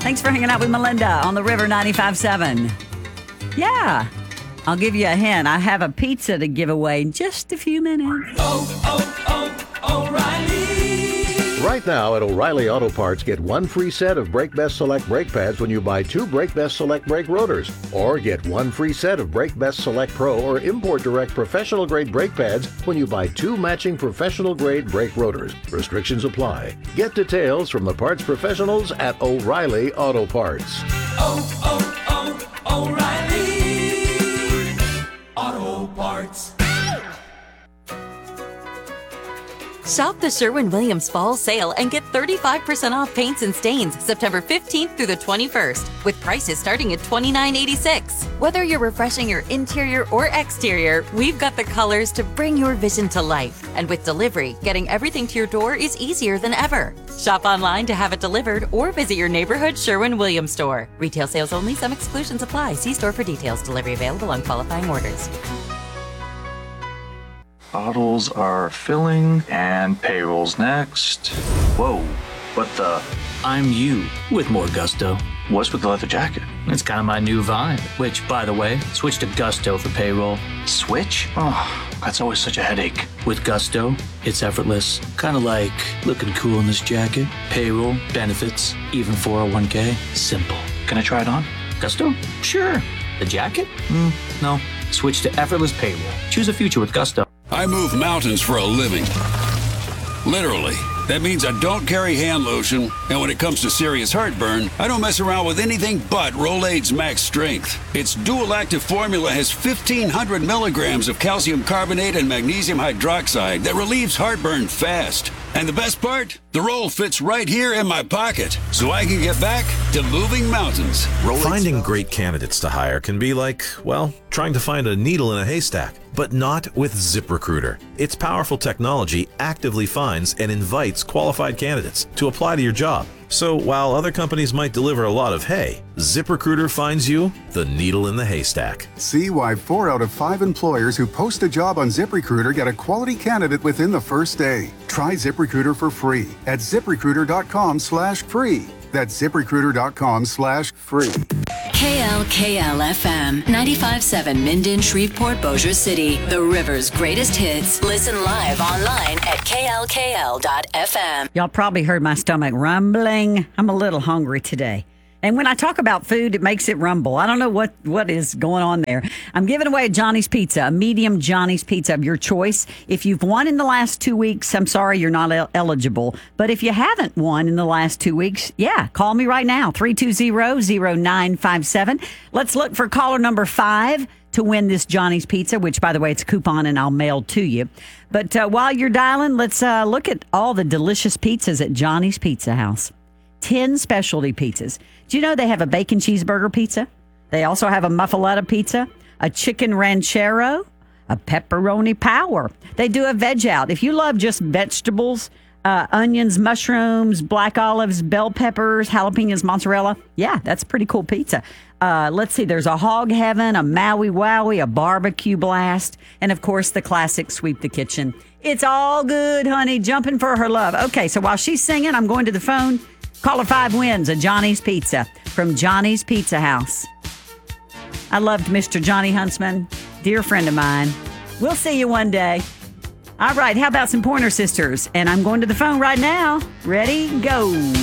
Thanks for hanging out with Melinda on the River 95.7. Yeah, I'll give you a hint. I have a pizza to give away in just a few minutes. O'Reilly. Right now at O'Reilly Auto Parts, get one free set of Brake Best Select brake pads when you buy two Brake Best Select brake rotors. Or get one free set of Brake Best Select Pro or Import Direct professional grade brake pads when you buy two matching professional grade brake rotors. Restrictions apply. Get details from the parts professionals at O'Reilly Auto Parts. O'Reilly Auto Parts. Shop the Sherwin-Williams Fall Sale and get 35% off paints and stains September 15th through the 21st, with prices starting at $29.86. Whether you're refreshing your interior or exterior, we've got the colors to bring your vision to life. And with delivery, getting everything to your door is easier than ever. Shop online to have it delivered or visit your neighborhood Sherwin-Williams store. Retail sales only. Some exclusions apply. See store for details. Delivery available on qualifying orders. Bottles are filling, and payroll's next. Whoa, what the? I'm you with more gusto. What's with the leather jacket? It's kind of my new vibe, which, by the way, switch to Gusto for payroll. Switch? Oh, that's always such a headache. With Gusto, it's effortless. Kind of like looking cool in this jacket. Payroll, benefits, even 401k. Simple. Can I try it on? Gusto? Sure. The jacket? No. Switch to effortless payroll. Choose a future with Gusto. I move mountains for a living. Literally. That means I don't carry hand lotion, and when it comes to serious heartburn, I don't mess around with anything but Rolaids Max Strength. Its dual-active formula has 1,500 milligrams of calcium carbonate and magnesium hydroxide that relieves heartburn fast. And the best part? The roll fits right here in my pocket, so I can get back to moving mountains. Finding great candidates to hire can be like, well, trying to find a needle in a haystack. But not with ZipRecruiter. Its powerful technology actively finds and invites qualified candidates to apply to your job. So while other companies might deliver a lot of hay, ZipRecruiter finds you the needle in the haystack. See why 4 out of 5 employers who post a job on ZipRecruiter get a quality candidate within the first day. Try ZipRecruiter for free at ZipRecruiter.com/free. That's ZipRecruiter.com/free. KLKL-FM 95.7 Minden, Shreveport, Bossier City. The River's greatest hits. Listen live online at KLKL.FM. Y'all probably heard my stomach rumbling. I'm a little hungry today. And when I talk about food, it makes it rumble. I don't know what is going on there. I'm giving away a Johnny's Pizza, a medium Johnny's Pizza of your choice. If you've won in the last 2 weeks, I'm sorry you're not eligible. But if you haven't won in the last 2 weeks, yeah, call me right now, 320-0957. Let's look for caller number 5 to win this Johnny's Pizza, which, by the way, it's a coupon and I'll mail to you. But while you're dialing, let's look at all the delicious pizzas at Johnny's Pizza House. 10 specialty pizzas. Do you know they have a bacon cheeseburger pizza? They also have a muffaletta pizza, a chicken ranchero, a pepperoni power. They do a veg out. If you love just vegetables, onions, mushrooms, black olives, bell peppers, jalapenos, mozzarella, yeah, that's a pretty cool pizza. Let's see, there's a hog heaven, a Maui Wowie, a barbecue blast, and of course the classic sweep the kitchen. It's all good, honey, jumping for her love. Okay, so while she's singing, I'm going to the phone. Caller 5 wins a Johnny's Pizza from Johnny's Pizza House. I loved Mr. Johnny Huntsman, dear friend of mine. We'll see you one day. All right, how about some Pointer Sisters? And I'm going to the phone right now. Ready? Go.